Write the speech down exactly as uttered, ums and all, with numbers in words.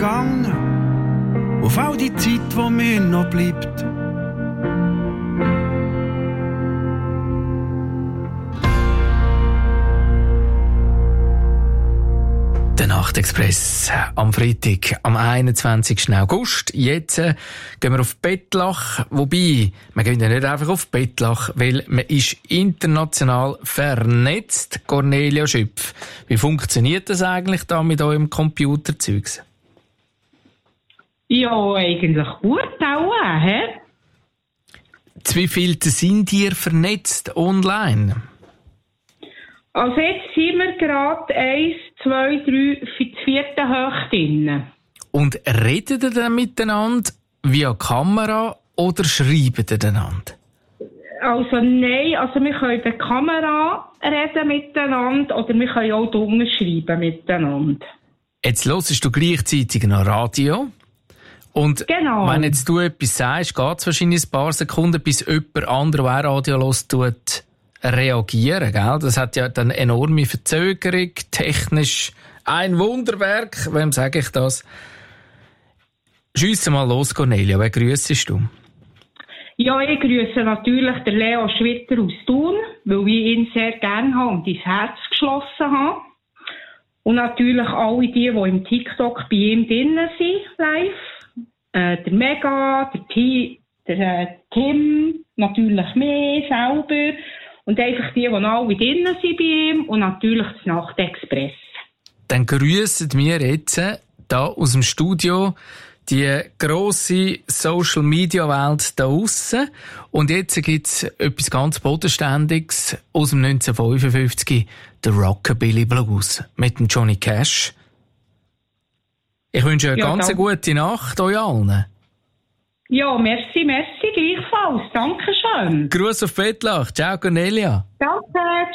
gegangen, auf all die Zeit, die mir noch bleibt. Der Nachtexpress am Freitag, am einundzwanzigsten August. Jetzt äh, gehen wir auf Bettlach. Wobei, wir gehen ja nicht einfach auf Bettlach, weil man ist international vernetzt. Cornelia Schüpf, wie funktioniert das eigentlich da mit eurem Computerzeugs? Ja, eigentlich gut auch, hä? Zu wie viel sind ihr vernetzt online? Also jetzt sind wir gerade eins, zwei, drei, für die vierte Höchste drin. Und redet ihr dann miteinander via Kamera oder schreibt ihr einander? Also nein, also wir können per Kamera reden miteinander oder wir können auch drunter schreiben miteinander. Jetzt hörst du gleichzeitig noch Radio. Und genau. Wenn jetzt du etwas sagst, geht es wahrscheinlich ein paar Sekunden, bis jemand anderes, der auch Radio hört, tut reagieren, gell? Das hat ja dann enorme Verzögerung, technisch ein Wunderwerk. Wem sage ich das? Schiesse mal los, Cornelia. Wen grüssest du? Ja, ich grüße natürlich den Leo Schwitter aus Thun, weil ich ihn sehr gerne habe und ins Herz geschlossen habe. Und natürlich alle die, die im TikTok bei ihm drinnen sind, live. Äh, der Mega, der, T- der äh, Tim, natürlich mich selber. Und einfach die, die alle drinnen sind bei ihm und natürlich das Nachtexpress. Dann grüssen wir jetzt hier aus dem Studio die grosse Social-Media-Welt da aussen. Und jetzt gibt es etwas ganz Bodenständiges aus dem neunzehnhundertfünfundfünfzig, der Rockabilly Blues mit dem Johnny Cash. Ich wünsche eine ja, ganz danke. gute Nacht euch allen. Ja, merci, merci, gleichfalls. Dankeschön. Gruß auf Bettlach. Ciao, Cornelia. Danke.